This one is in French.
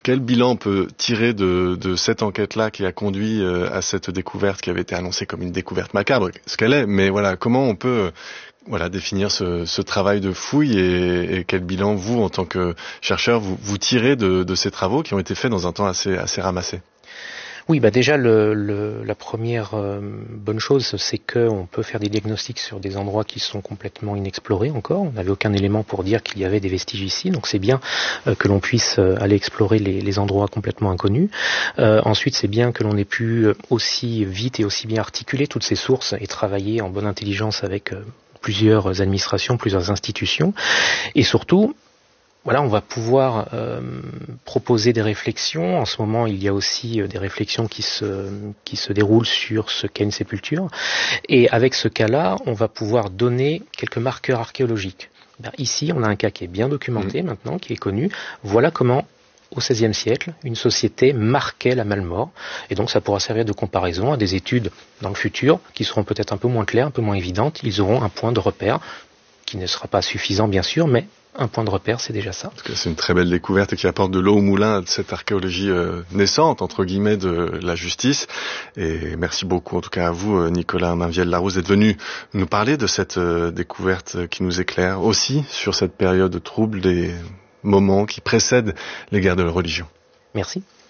Quel bilan on peut tirer de cette enquête-là qui a conduit à cette découverte qui avait été annoncée comme une découverte macabre, ce qu'elle est, mais voilà, comment on peut définir ce travail de fouille et quel bilan vous, en tant que chercheur, vous tirez de ces travaux qui ont été faits dans un temps assez ramassé? Oui, déjà la première bonne chose, c'est qu'on peut faire des diagnostics sur des endroits qui sont complètement inexplorés encore. On n'avait aucun élément pour dire qu'il y avait des vestiges ici, donc c'est bien que l'on puisse aller explorer les endroits complètement inconnus. Ensuite, c'est bien que l'on ait pu aussi vite et aussi bien articuler toutes ces sources et travailler en bonne intelligence avec plusieurs administrations, plusieurs institutions, et surtout, on va pouvoir proposer des réflexions. En ce moment, il y a aussi des réflexions qui se déroulent sur ce qu'est une sépulture. Et avec ce cas-là, on va pouvoir donner quelques marqueurs archéologiques. Ici, on a un cas qui est bien documenté maintenant, qui est connu. Voilà comment, au XVIe siècle, une société marquait la Mallemort. Et donc, ça pourra servir de comparaison à des études dans le futur qui seront peut-être un peu moins claires, un peu moins évidentes. Ils auront un point de repère qui ne sera pas suffisant, bien sûr, mais un point de repère, c'est déjà ça. En tout cas, c'est une très belle découverte et qui apporte de l'eau au moulin de cette archéologie naissante, entre guillemets, de la justice. Et merci beaucoup, en tout cas à vous, Nicolas Mainvielle-Larousse, d'être venu nous parler de cette découverte qui nous éclaire aussi sur cette période trouble des moments qui précèdent les guerres de religion. Merci.